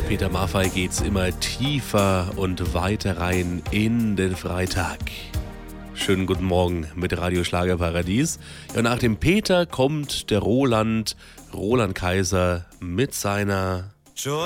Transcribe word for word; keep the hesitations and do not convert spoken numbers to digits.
Peter Maffay geht's immer tiefer und weiter rein in den Freitag. Schönen guten Morgen mit Radio Schlagerparadies. Ja, nach dem Peter kommt der Roland, Roland Kaiser mit seiner